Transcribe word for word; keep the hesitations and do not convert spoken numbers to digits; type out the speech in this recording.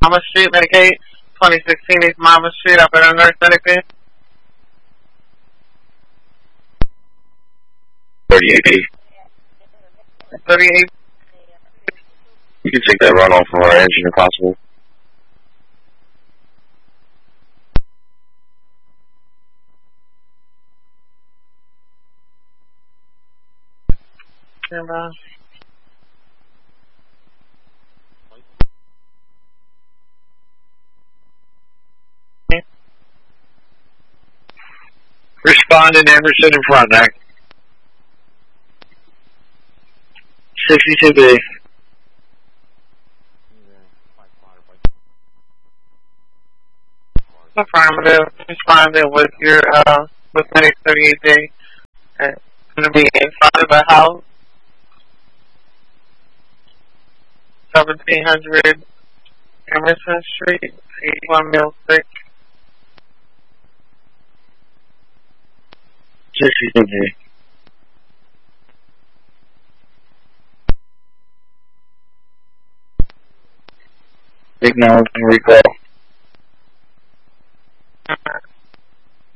Mama Street, Medicaid. twenty sixteen East Mama Street, up at Nurse Medicaid. thirty-eight B. thirty-eight. You can take that runoff from our engine if possible. Camera. Responding Emerson in front neck. sixty-two B. Affirmative. Responding with your, uh, with Medic thirty-eight day. It's going to be in front of the house. seventeen hundred Emerson Street, eighty-one Mill six. sixty-two B. Acknowledging recall.